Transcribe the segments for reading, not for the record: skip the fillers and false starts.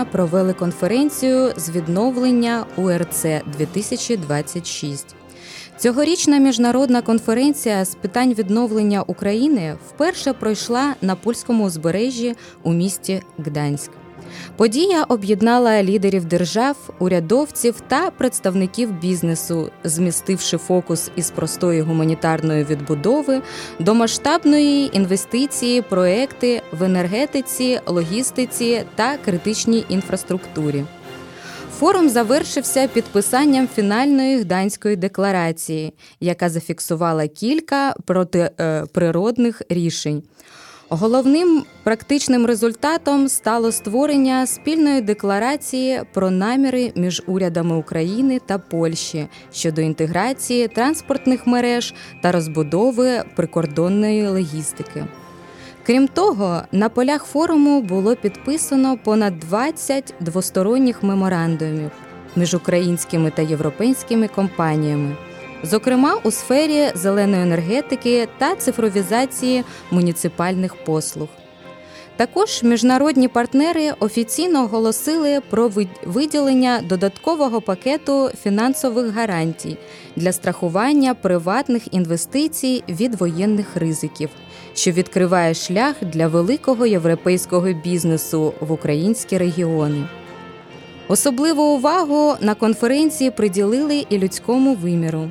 провели конференцію з відновлення УРЦ-2026. Цьогорічна міжнародна конференція з питань відновлення України вперше пройшла на польському узбережжі у місті Гданськ. Подія об'єднала лідерів держав, урядовців та представників бізнесу, змістивши фокус із простої гуманітарної відбудови до масштабної інвестиції, проекти в енергетиці, логістиці та критичній інфраструктурі. Форум завершився підписанням фінальної Гданської декларації, яка зафіксувала кілька протиприродних рішень. Головним практичним результатом стало створення спільної декларації про наміри між урядами України та Польщі щодо інтеграції транспортних мереж та розбудови прикордонної логістики. Крім того, на полях форуму було підписано понад 20 двосторонніх меморандумів між українськими та європейськими компаніями, зокрема у сфері зеленої енергетики та цифровізації муніципальних послуг. Також міжнародні партнери офіційно оголосили про виділення додаткового пакету фінансових гарантій для страхування приватних інвестицій від воєнних ризиків, що відкриває шлях для великого європейського бізнесу в українські регіони. Особливу увагу на конференції приділили і людському виміру.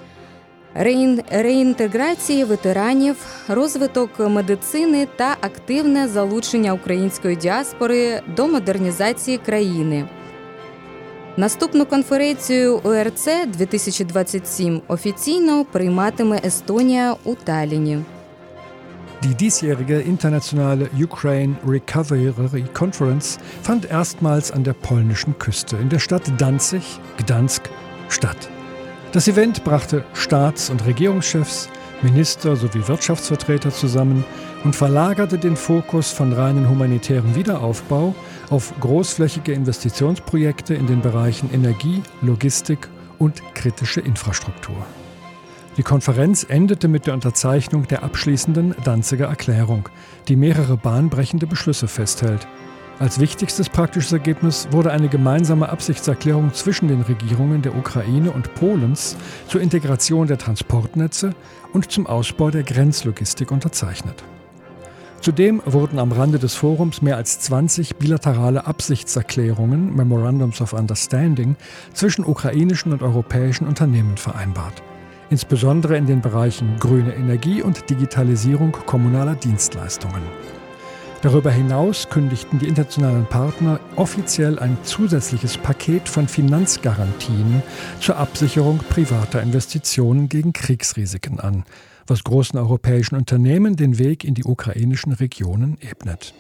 Реінтеграції ветеранів, розвиток медицини та активне залучення української діаспори до модернізації країни. Наступну конференцію УРЦ-2027 офіційно прийматиме Естонія у Талліні. Die diesjährige internationale Ukraine Recovery Conference fand erstmals an der polnischen Küste in der Stadt Danzig, Gdansk, statt. Das Event brachte Staats- und Regierungschefs, Minister sowie Wirtschaftsvertreter zusammen und verlagerte den Fokus von reinen humanitären Wiederaufbau auf großflächige Investitionsprojekte in den Bereichen Energie, Logistik und kritische Infrastruktur. Die Konferenz endete mit der Unterzeichnung der abschließenden Danziger Erklärung, die mehrere bahnbrechende Beschlüsse festhält. Als wichtigstes praktisches Ergebnis wurde eine gemeinsame Absichtserklärung zwischen den Regierungen der Ukraine und Polens zur Integration der Transportnetze und zum Ausbau der Grenzlogistik unterzeichnet. Zudem wurden am Rande des Forums mehr als 20 bilaterale Absichtserklärungen, Memorandums of Understanding, zwischen ukrainischen und europäischen Unternehmen vereinbart. Insbesondere in den Bereichen grüne Energie und Digitalisierung kommunaler Dienstleistungen. Darüber hinaus kündigten die internationalen Partner offiziell ein zusätzliches Paket von Finanzgarantien zur Absicherung privater Investitionen gegen Kriegsrisiken an, was großen europäischen Unternehmen den Weg in die ukrainischen Regionen ebnet.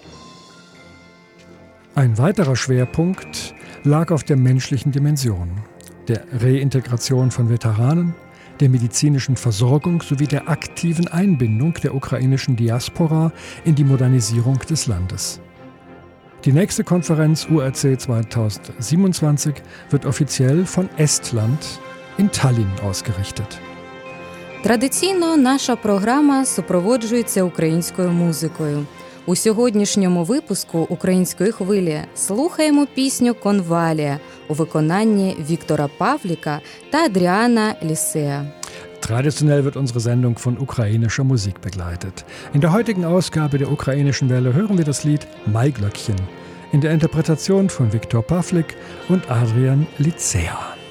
Ein weiterer Schwerpunkt lag auf der menschlichen Dimension, der Reintegration von Veteranen, der medizinischen Versorgung sowie der aktiven Einbindung der ukrainischen Diaspora in die Modernisierung des Landes. Die nächste Konferenz URC 2027 wird offiziell von Estland in Tallinn ausgerichtet. Традиційно наша програма супроводжується українською музикою. У сьогоднішньому випуску «Української хвилі» слухаємо пісню «Конвалія» у виконанні Віктора Павліка та Адріана Лісеа. Traditionell wird unsere Sendung von ukrainischer Musik begleitet. In der heutigen Ausgabe der Ukrainischen Welle hören wir das Lied Maiglöckchen in der Interpretation von Viktor Pawlik und Adrian Lizea.